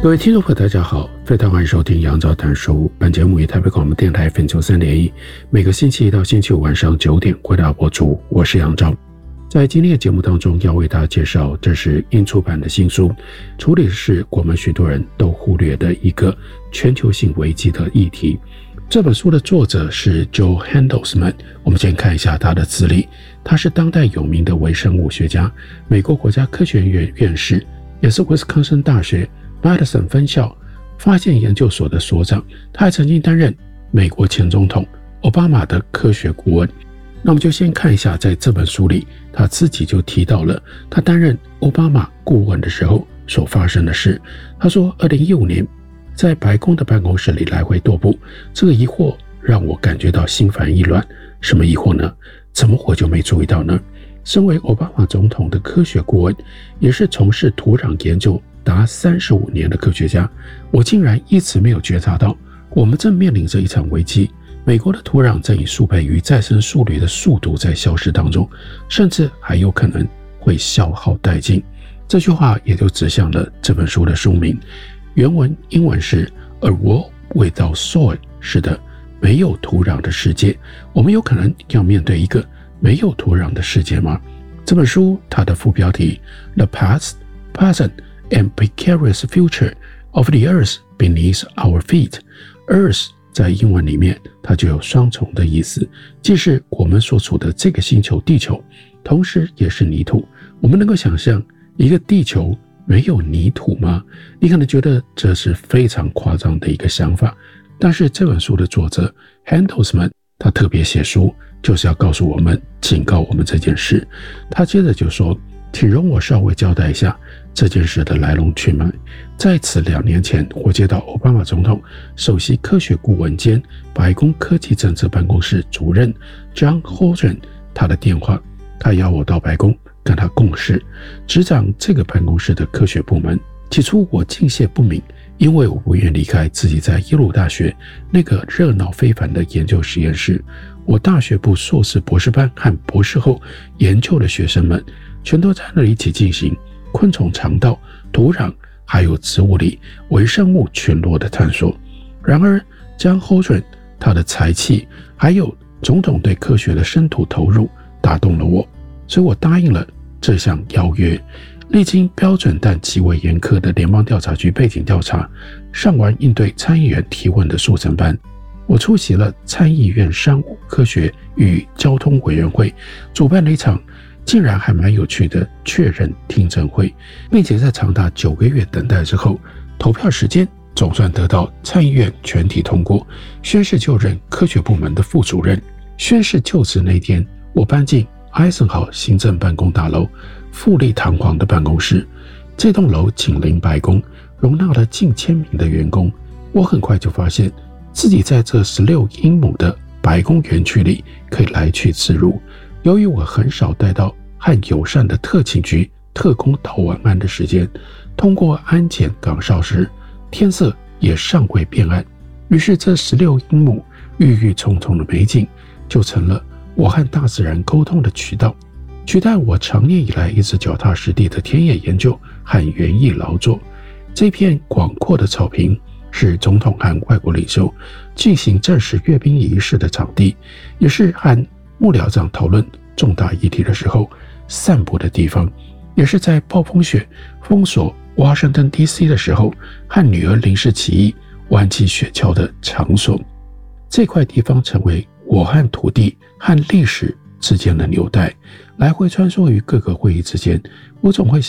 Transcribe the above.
各位听众朋友大家好，非常欢迎收听杨照谈书。本节目以台北广播电台分球3.1，每个星期一到星期五晚上9点为大家播出。我是杨照。在今天的节目当中，要为大家介绍，这是英出版的新书，处理的是我们许多人都忽略的一个全球性危机的议题。这本书的作者是 Joe Handelsman， 我们先看一下他的资历。他是当代有名的微生物学家，美国国家科学院院士，也是威斯康星大学Madison 分校发现研究所的所长，他还曾经担任美国前总统奥巴马的科学顾问。那我们就先看一下，在这本书里，他自己就提到了他担任奥巴马顾问的时候所发生的事。他说，2015年在白宫的办公室里来回踱步，这个疑惑让我感觉到心烦意乱。什么疑惑呢？怎么我就没注意到呢？身为奥巴马总统的科学顾问，也是从事土壤研究达35年的科学家，我竟然一直没有觉察到，我们正面临着一场危机。美国的土壤正以数倍于再生速率的速度在消失当中，甚至还有可能会消耗殆尽。这句话也就指向了这本书的书名，原文英文是 A World Without Soil， 是的，没有土壤的世界。我们有可能要面对一个没有土壤的世界吗？这本书它的副标题 The Past, Present and Precarious Future of the Earth Beneath Our Feet。 Earth 在英文里面它就有双重的意思，既是我们所处的这个星球地球，同时也是泥土。我们能够想象一个地球没有泥土吗？你可能觉得这是非常夸张的一个想法，但是这本书的作者 Handelsman 他特别写书就是要告诉我们，警告我们这件事。他接着就说，请容我稍微交代一下这件事的来龙去脉。在此2年前，我接到奥巴马总统首席科学顾问兼白宫科技政策办公室主任 John Holdren 他的电话，他邀我到白宫跟他共事，执掌这个办公室的科学部门。起初我敬谢不敏，因为我不愿离开自己在耶鲁大学那个热闹非凡的研究实验室。我大学部硕士博士班和博士后研究的学生们全都在那里一起进行昆虫肠道、土壤还有植物里微生物群落的探索。然而John Holdren他的才气还有种种对科学的深度投入打动了我，所以我答应了这项邀约。历经标准但极为严苛的联邦调查局背景调查，上完应对参议员提问的速成班，我出席了参议院商务、科学与交通委员会主办了一场竟然还蛮有趣的确认听证会，并且在长达9个月等待之后，投票时间总算得到参议院全体通过，宣誓就任科学部门的副主任。宣誓就职那天，我搬进艾森豪行政办公大楼富丽堂皇的办公室，这栋楼紧邻白宫，容纳了近1000名的员工。我很快就发现自己在这16英亩的白宫园区里可以来去自如。由于我很少带到和友善的特勤局特工讨晚安的时间，通过安检岗哨时，天色也尚未变暗，于是这16英亩郁郁葱葱的美景就成了我和大自然沟通的渠道，取代我长年以来一直脚踏实地的田野研究和园艺劳作。这片广阔的草坪是总统和外国领袖进行正式阅兵仪式的场地，也是和幕僚长讨论重大议题的时候散步的地方，也是在暴风雪封锁 Washington DC 的时候和女儿临时起义挽起雪橇的场所。这块地方成为我和土地和历史之间的纽带，来回穿梭于各个会议之间。我总会